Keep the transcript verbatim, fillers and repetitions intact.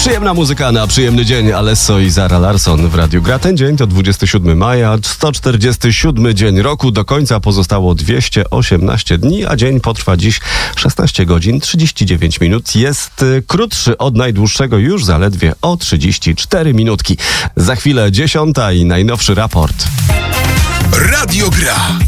Przyjemna muzyka na przyjemny dzień. Alesso i Zara Larsson w Radiu Gra. Ten dzień to dwudziestego siódmego maja, sto czterdziesty siódmy dzień roku. Do końca pozostało dwieście osiemnaście dni, a dzień potrwa dziś szesnaście godzin trzydzieści dziewięć minut. Jest krótszy od najdłuższego już zaledwie o trzydzieści cztery minutki. Za chwilę dziesiąta i najnowszy raport. Radio Gra.